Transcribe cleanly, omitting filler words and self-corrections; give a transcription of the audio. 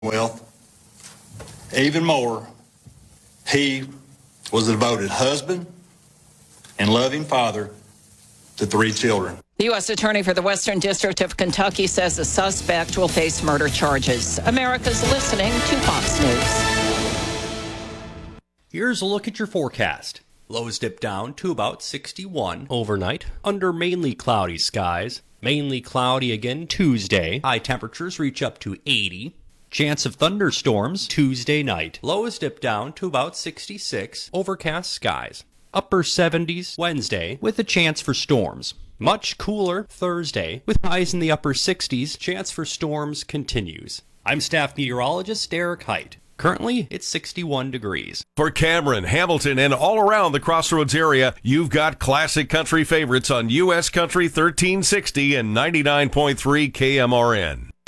Commonwealth. Even more, he was a devoted husband and loving father to 3 children. The U.S. Attorney for the Western District of Kentucky says the suspect will face murder charges. America's listening to Fox News. Here's a look at your forecast. Lows dip down to about 61 overnight, under mainly cloudy skies. Mainly cloudy again Tuesday. High temperatures reach up to 80. Chance of thunderstorms Tuesday night. Lows dip down to about 66. Overcast skies. Upper 70s Wednesday with a chance for storms. Much cooler Thursday with highs in the upper 60s. Chance for storms continues. I'm staff meteorologist Derek Height. Currently, it's 61 degrees. For Cameron, Hamilton, and all around the Crossroads area, you've got classic country favorites on U.S. Country 1360 and 99.3 KMRN.